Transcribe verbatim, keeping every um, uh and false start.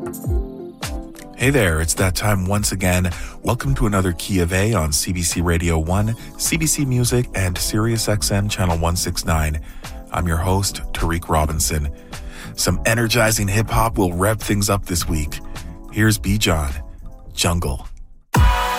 Hey there, it's that time once again. Welcome to another Key of A on C B C Radio one, C B C Music, and SiriusXM Channel one sixty-nine. I'm your host, Tariq Robinson. Some energizing hip-hop will rev things up this week. Here's Bijan, Jungle.